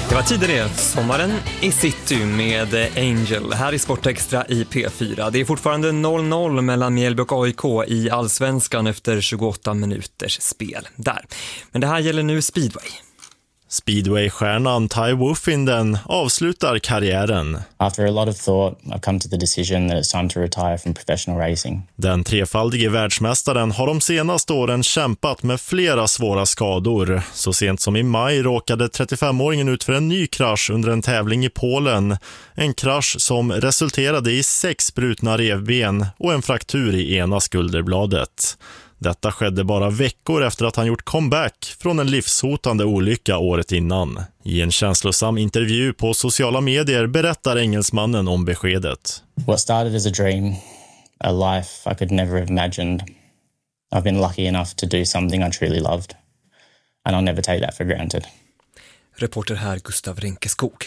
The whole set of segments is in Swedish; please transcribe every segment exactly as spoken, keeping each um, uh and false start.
Det var tidigare sommaren i city med Angel här i Sportextra i P fyra. Det är fortfarande noll noll mellan Mjällby och A I K i Allsvenskan efter tjugoåtta minuters spel där. Men det här gäller nu speedway. Speedway-stjärnan Ty Woffinden avslutar karriären. After a lot of thought, I've come to the decision that it's time to retire from professional racing. Den trefaldige världsmästaren har de senaste åren kämpat med flera svåra skador. Så sent som i maj råkade trettiofemåringen ut för en ny krasch under en tävling i Polen. En krasch som resulterade i sex brutna revben och en fraktur i ena skulderbladet. Detta skedde bara veckor efter att han gjort comeback från en livshotande olycka året innan. I en känslosam intervju på sociala medier berättar engelsmannen om beskedet. What started as a dream, a life I could never have imagined. I've been lucky enough to do something I truly loved. And I'll never take that for granted. Reporter här Gustav Rinkeskog.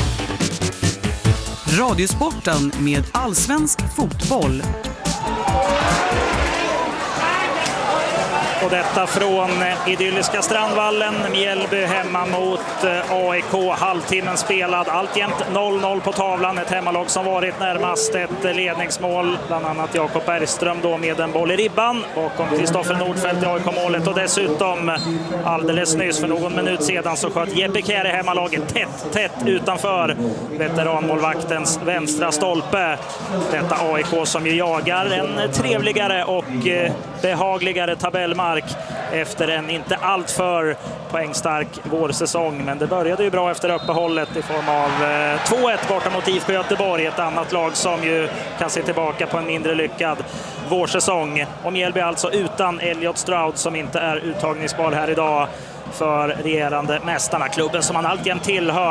Radiosporten med allsvensk fotboll. Och detta från idylliska Strandvallen. Mjällby hemma mot A I K. Halvtimmen spelad. Alltjämt noll noll på tavlan. Ett hemmalag som varit närmast ett ledningsmål. Bland annat Jakob Bergström då med en boll i ribban. Bakom Kristoffer Nordfeldt i A I K-målet. Och dessutom alldeles nyss för någon minut sedan så sköt Jeppe Kjär i hemmalaget tätt, tätt utanför veteranmålvaktens vänstra stolpe. Detta A I K som ju jagar en trevligare och behagligare tabellmark efter en inte alltför poängstark vårsäsong. Men det började ju bra efter uppehållet i form av två ett borta mot I F K Göteborg. Ett annat lag som ju kan se tillbaka på en mindre lyckad vårsäsong. Och Mjällby alltså utan Elliot Stroud som inte är uttagningsbar här idag för regerande mästarna. Klubben som han alltjämt tillhör.